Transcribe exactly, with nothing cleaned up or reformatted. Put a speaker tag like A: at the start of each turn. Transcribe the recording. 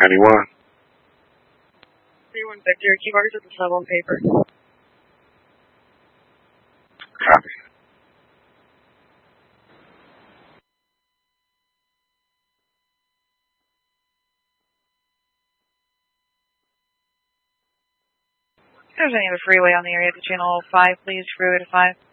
A: ninety-one.
B: three one Victor, keep orders at the sub on paper.
A: Copy.
B: If there's any other freeway on the area to channel five, please, freeway to five.